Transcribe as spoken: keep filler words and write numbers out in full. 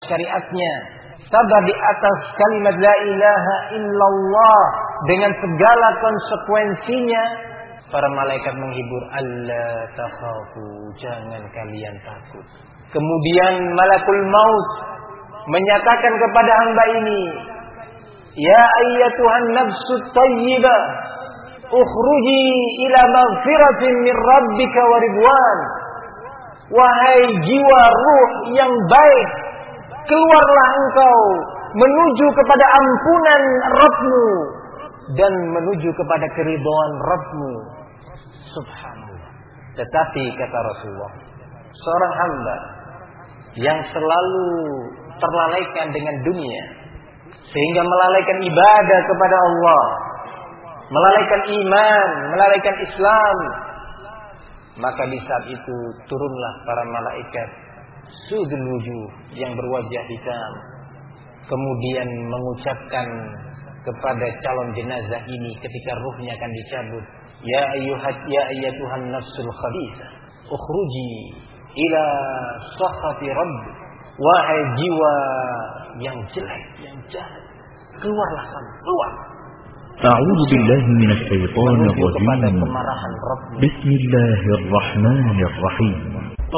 syariatnya, sabar di atas kalimat la ilaha illallah dengan segala konsekuensinya. Para malaikat menghibur, alla takhafu, jangan kalian takut. Kemudian malakul maut menyatakan kepada hamba ini, ya ayyatuhan nafsut thayyibah, ukhruji ila maghfiratin min rabbika wa ridwan. Wahai jiwa ruh yang baik, keluarlah engkau menuju kepada ampunan Rabbmu dan menuju kepada keridhaan Rabbmu. Subhanallah. Tetapi kata Rasulullah, seorang hamba yang selalu terlalaikan dengan dunia sehingga melalaikan ibadah kepada Allah, melalaikan iman, melalaikan Islam, maka di saat itu turunlah para malaikat sudul wujuh yang berwajah hitam, kemudian mengucapkan kepada calon jenazah ini ketika ruhnya akan dicabut, ya ayyuhat ya ayyatuhan nafsul khabithah, ukhruji ila sakhati rabb. Wahai jiwa yang jelek, yang jahat, keluarlah kamu, keluar. أعوذ بالله من الشيطان الرجيم. بسم الله الرحمن الرحيم.